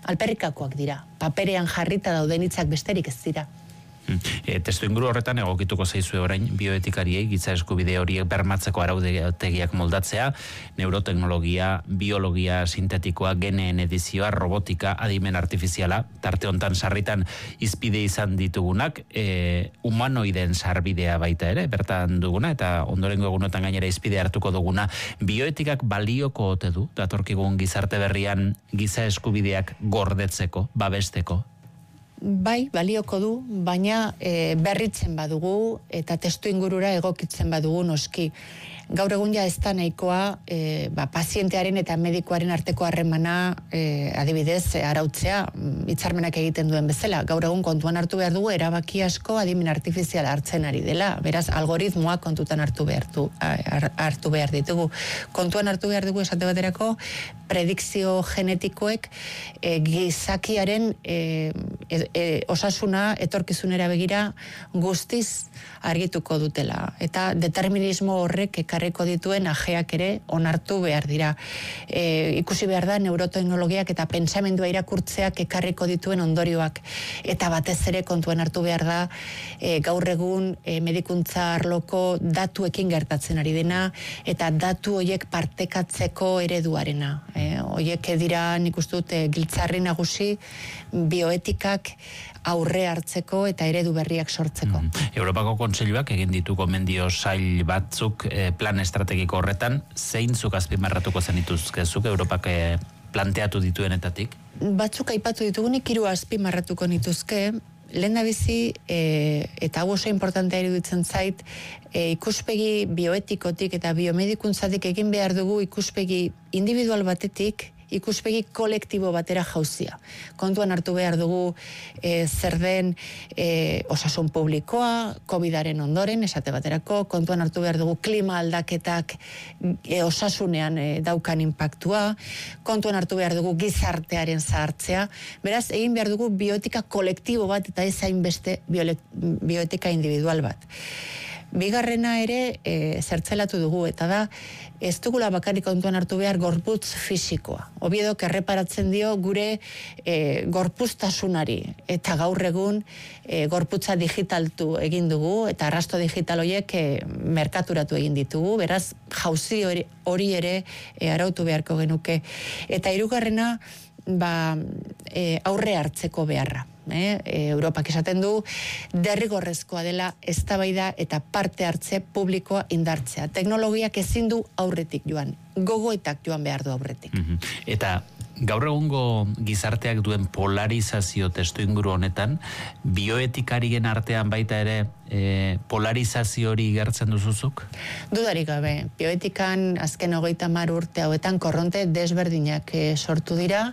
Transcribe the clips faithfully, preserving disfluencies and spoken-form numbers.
alperrikakoak dira. Paperean jarrita dauden hitzak besterik ez dira. E, testu inguru horretan egokituko zaizue orain bioetikariei giza eskubide horiek bermatzeko arautegiak moldatzea, neuroteknologia, biologia sintetikoa, geneen edizioa, robotika, adimen artifiziala, tarte hontan sarritan izpide izan ditugunak, e, humanoiden sarbidea baita ere, bertan duguna, eta ondorengo egunotan gainera izpide hartuko duguna, bioetikak balioko ote du, datorkigun gizarte berrian giza eskubideak gordetzeko, babesteko? Bai, balioko du, baina e, berritzen badugu eta testu ingurura egokitzen badugu noski. Gaur egun ja ez da nahikoa e, ba, pazientearen eta medikoaren arteko harremana e, adibidez arautzea hitzarmenak egiten duen bezala. Gaur egun kontuan hartu behar dugu erabaki asko adimen artifiziala hartzen ari dela. Beraz, algoritmoak kontutan hartu behar, du, hartu behar ditugu. Kontuan hartu behar dugu esate baterako predikzio genetikoek e, gizakiaren e, e, e, osasuna etorkizunera begira guztiz argituko dutela. Eta determinismo horrek ekarriko dituen ajeak ere onartu behar dira. E, ikusi behar da neuroteknologiak eta pentsamendua irakurtzeak ekarriko dituen ondorioak. Eta batez ere kontuan hartu behar da e, gaur egun e, medikuntza arloko datuekin gertatzen ari dena eta datu horiek partekatzeko ereduarena. E, horiek dira nik uste dut e, giltzarri nagusi bioetikak aurre hartzeko eta eredu berriak sortzeko. Mm. Europako Kontseiluak egin ditu gomendio sail batzuk eh, plan estrategiko horretan, zeintzuk azpimarratuko zenituzkezuk Europak eh, planteatu dituenetatik? Batzuk aipatu ditugunik hiru azpimarratuko nituzke, lehendabizi e, eta hau oso importantea iruditzen zait, e, ikuspegi bioetikotik eta biomedikuntzatik egin behar dugu ikuspegi individual batetik ikuspegi kolektibo batera jauzia. Kontuan hartu behar dugu e, zer den e, osasun publikoa, covidaren ondoren, esate baterako, kontuan hartu behar dugu klima aldaketak e, osasunean e, daukan impactua, kontuan hartu behar dugu gizartearen zahartzea, beraz, egin behar dugu bioetika kolektibo bat eta ez hainbeste bioetika individual bat. Bigarrena ere e, zertzelatu dugu, eta da, ez dugula bakarrik kontuan hartu behar gorputz fisikoa. Obiedok erreparatzen dio gure e, gorpuztasunari, eta gaur egun e, gorputza digitaltu egin dugu, eta arrasto digital horiek e, merkaturatu egin ditugu, beraz, jauzi hori, hori ere e, arautu beharko genuke. Eta hirugarrena, ba, e, aurre hartzeko beharra. Eh, Europak esaten du derrigorrezkoa dela eztabaida eta parte hartze publikoa indartzea. Teknologiak ezin du aurretik joan, gogoetak joan behar du aurretik. Mm-hmm. Eta gaur egungo gizarteak duen polarizazio testu inguru honetan, bioetikarien artean baita ere e, polarizazio hori gertzen duzuzuk? Dudarik gabe, bioetikan azken hogeita hamar urte hauetan korronte desberdinak e, sortu dira,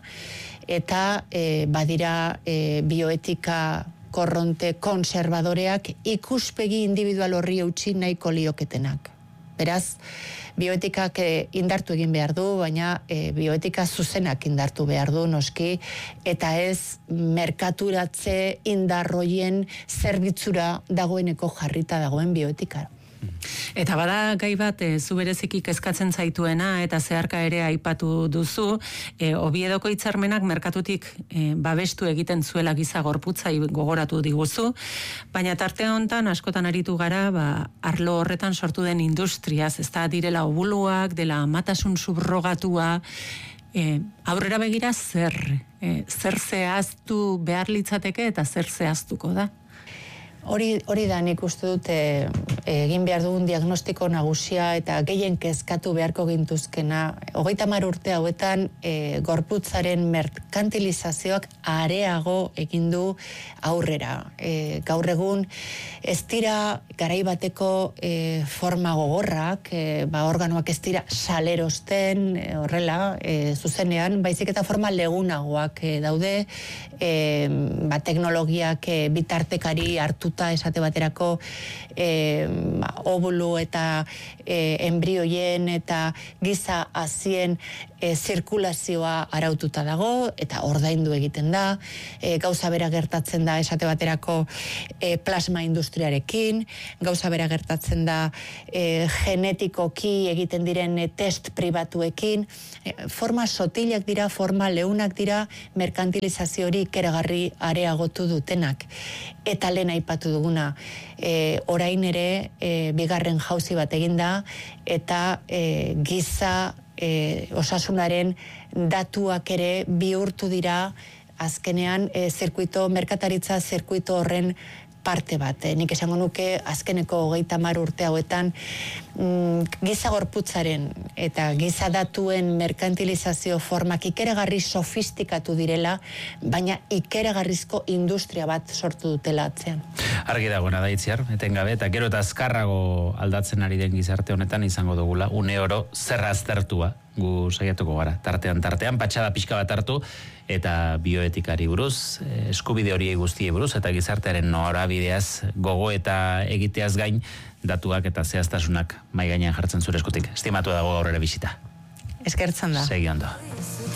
eta e, badira e, bioetika korronte konservadoreak ikuspegi individual horri eutsi nahiko lioketenak. Beraz, bioetikak e, indartu egin behar du, baina e, bioetika zuzenak indartu behar du noski, eta ez merkaturatze indarroien zerbitzura dagoeneko jarrita dagoen bioetika. Eta bada gai bat, e, zu bereziki kezkatzen zaituena eta zeharka ere aipatu duzu, e, Oviedoko hitzarmenak merkatutik e, babestu egiten zuela giza gorputza gogoratu diguzu, baina tarte honetan askotan aritu gara, ba, arlo horretan sortu den industriaz, ez da direla obuluak, dela amatasun subrogatua, e, aurrera begira zer, e, zer zehaztu behar litzateke eta zer zehaztuko da? Hori, hori da nik uste dut e, egin behar dugun diagnostiko nagusia eta gehien kezkatu beharko gintuzkena. Hogeita hamar urte hauetan e, gorputzaren merkantilizazioak areago egin du aurrera. E, gaur egun ez dira garai bateko e, forma gogorrak, e, ba, organoak ez dira salerosten e, horrela e, zuzenean, baizik eta forma legunagoak e, daude, e, ba, teknologiak e, bitartekari hartu esate baterako e, obulu eta e, embrioien eta giza hazien e, zirkulazioa araututa dago eta ordaindu egiten da, e, gauza bera gertatzen da esate baterako e, plasma industriarekin, gauza bera gertatzen da e, genetikoki egiten diren e, test pribatuekin, e, forma sotilak dira, forma leunak dira, merkantilizazio hori ikeragarri areagotu dutenak. Eta lehen aipatu duguna, e, orain ere e, bigarren jauzi bat eginda, eta e, giza e, osasunaren datuak ere bihurtu dira azkenean e, zirkuito, merkataritza zirkuito horren parte bat. E, nik esango nuke azkeneko hogeita hamar urte hauetan mm, giza gorputzaren eta giza datuen merkantilizazio formak ikeragarri sofistikatu direla, baina ikeragarrizko industria bat sortu dutela atzean. Argi dagoena da Itziar, etengabe, eta gero eta azkarrago aldatzen ari den gizarte honetan izango dugula, une oro zerra aztertua, gu saiatuko gara, tartean tartean, patxada pixka bat hartu, eta bioetikari buruz, eskubide horiei guztiei buruz, eta gizartearen norabideaz gogo eta egiteaz gain, datuak eta zehaztasunak mai gainean jartzen zure eskutik. Estimatu dago aurrera bisita. Eskertzen da. Segi ondo.